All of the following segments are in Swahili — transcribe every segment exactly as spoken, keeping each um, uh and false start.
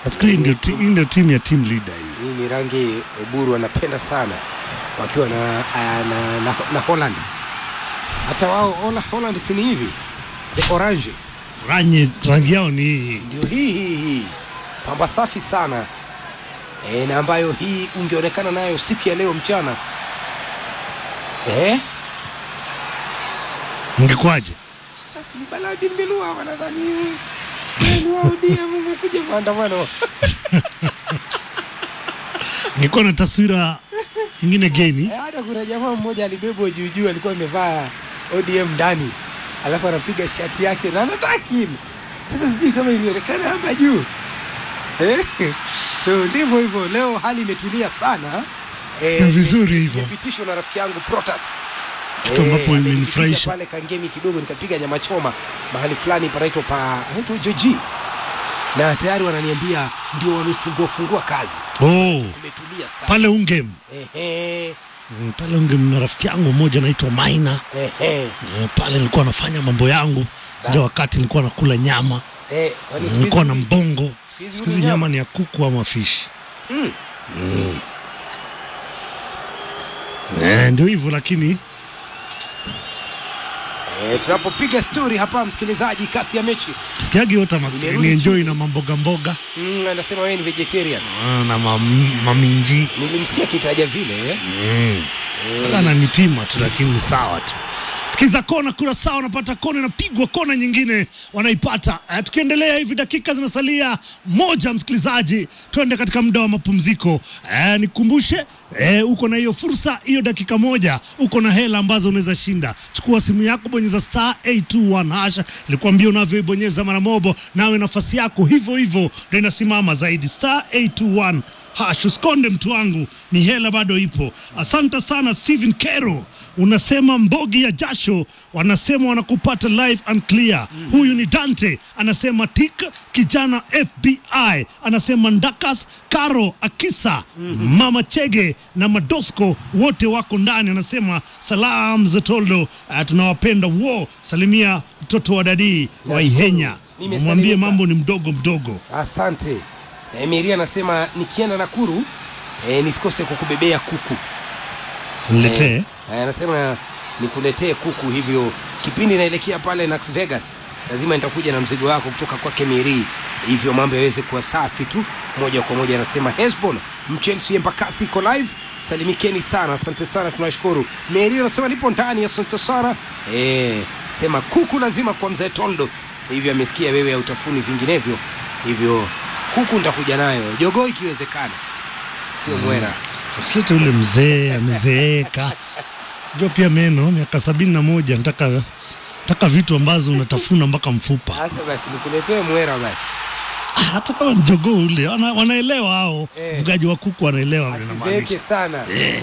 Nafikiri ndio ti, ndio timu ya team leader hii. Hii ni rangi Oburu anapenda sana wakiwa na, na, na, na Holland. Hata wao Ola Holland si ni hivi. The orange. Rangi rangi yao ni hii. Ndio hii hii hii. Pamba safi sana. E, na ambayo hii ungeonekana nayo siku ya leo mchana. Eh? Ungekwaje? Sasa ni balaa bin Belua wanadhani. Belua udia mmekuja maandamano. Niko na taswira nyingine geni. Eh, hata kuna jamaa mmoja alibebwa juu juu alikuwa amevaa O D M ndani. Alafu anapiga shati yake na anataki. Sasa sijui kama ilionekana hapa juu. Eh? So ndivyo hivyo leo hali imetulia sana. Eh, vizuri hivyo. Nimepitishwa na rafiki yangu Protas. Kitu ambapo imenifurahisha pale Kangemi kidogo nikapiga nyama choma mahali fulani panaitwa pa anaitwa Joji. Na tayari wananiambia ndio wamefungua fungua kazi. Oh. Kumetulia sana. Pale Ungem. Ehe. Mm, pale Ungem na rafiki yangu mmoja anaitwa Maina. Ehe. Mm, pale nilikuwa nafanya mambo yangu. Zile wakati nilikuwa nakula nyama. Eh, kwani nilikuwa na mbongo. Siku nyama ni ya kuku ama fish. Mm. Mm. Eh, ndio hivyo lakini Eh, tunapopiga story hapa msikilizaji kasi ya mechi. Sikiagi yote Maxi ni enjoy na mamboga mboga. Mm, anasema wewe ni vegetarian. Ah, na mam, maminji. Nilimsikia kitaja vile eh. Mm. Eh, ananipima tu lakini ni sawa tu. Sikiza kona Curaçao wanapata kona na pigwa kona nyingine wanaipata. Uh, tukiendelea hivi dakika zinasalia moja msikilizaji, twende katika muda wa mapumziko. Uh, nikumbushe uh, uko na hiyo fursa hiyo dakika moja, uko na hela ambazo unaweza shinda. Chukua simu yako, bonyeza star eight two one hash. Nilikwambia unavyoibonyeza mara mobo nawe nafasi yako hivyo hivyo ndio inasimama zaidi. Star eight two one hash, usikonde mtu wangu, ni hela bado ipo. Asante sana Steven Kero. Unasema mbogi ya jasho, wanasema wanakupata live and clear. Mm. Huyu ni Dante, anasema tik kijana F B I, anasema Ndakas, Karo, Akisa, mm-hmm. Mama Chege na Madosko wote wako ndani, anasema salam Zetoldo, uh, tunawapenda wo, salimia mtoto wa dadi wa Ihenya. Mwambie mambo ni mdogo mdogo. Asante. Na Emiria anasema nikienda Nakuru eh, nisikose kukubebea kuku. Niletee. Eh, anasema nikuletee kuku, hivyo kipindi naelekea pale Las Vegas lazima nitakuja na mzigo wako kutoka kwa Kemiri, hivyo mambo yaweze kuwa safi tu moja kwa moja. Anasema Hesbon Mchelsea Embakasi iko live, salimikeni sana, asante sana, tunashukuru. Mary anasema nipo ndani, asante sana. Eh, sema kuku lazima kwa mzee Toldo, hivyo amesikia wewe hautafuni vinginevyo, hivyo kuku nitakuja nayo jogoo ikiwezekana, sio mwera. Usilete ule mzee amezeeka. Ndio pia meno miaka sabini na moja, nataka nataka vitu ambazo unatafuna mpaka mfupa. Sasa basi nikuletee mwera basi. Ah, hata kama njogoo ule wana, wanaelewa hao eh. Mfugaji wa kuku wanaelewa Asizeeke sana. Eh.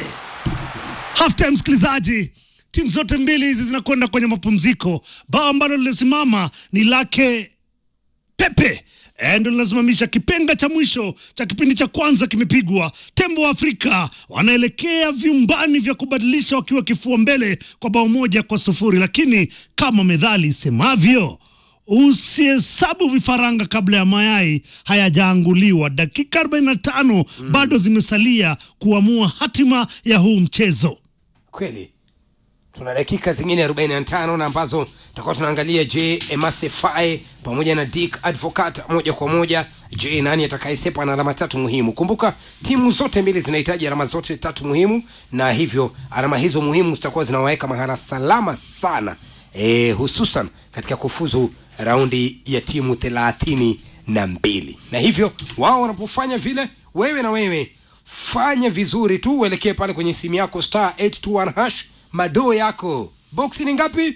Half time msikilizaji, timu zote mbili hizi zinakwenda kwenye mapumziko. Bao ambalo limesimama ni lake Pepe. Endo linasimamisha kipenga cha mwisho cha kipindi cha kwanza kimepigwa. Tembo wa Afrika wanaelekea vyumbani vya kubadilisha wakiwa kifua mbele kwa bao moja kwa sufuri, lakini kama methali isemavyo, usihesabu vifaranga kabla ya mayai hayajaanguliwa. Dakika arobaini na tano mm. bado zimesalia kuamua hatima ya huu mchezo. Kweli tuna dakika zingine arobaini na tano na ambazo tutakuwa tunaangalia je, Emase Fae pamoja na Dick Advocat moja kwa moja, je nani atakayesepa na alama tatu muhimu. Kumbuka timu zote mbili zinahitaji alama zote tatu muhimu, na hivyo alama hizo muhimu zitakuwa zinawaweka mahala salama sana, e, hususan katika kufuzu raundi ya timu thelathini na mbili. Na hivyo wao wanapofanya vile, wewe na wewe fanya vizuri tu, uelekee pale kwenye simu yako star eight two one hash. Mado yako boxi ni ngapi?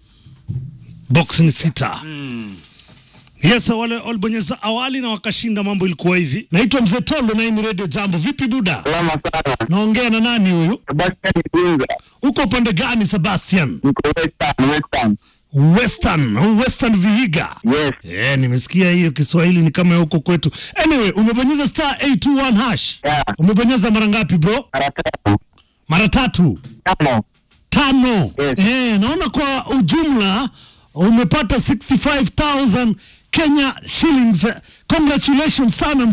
Boxi ni sita. Mm. Yes, wale walibonyeza awali na wakashinda. Mambo ilikuwa hivi. Naitwa Mzee Tolo na hii ni Radio Jambo. Vipi buda? Salama sana. Naongea na nani huyu? Sebastian Mzinga. Uko upande gani Sebastian? Niko Western, Western. Western, Western Vihiga. Yes. Eh, nimesikia hiyo Kiswahili ni kama huko kwetu. Anyway, umebonyeza star eight two one hash. Yeah. Umebonyeza mara ngapi bro? Mara tatu. Mara tatu. Tano. Tano. Yes. Eh, naona kwa ujumla umepata sixty-five thousand Kenya shillings. Congratulations sana.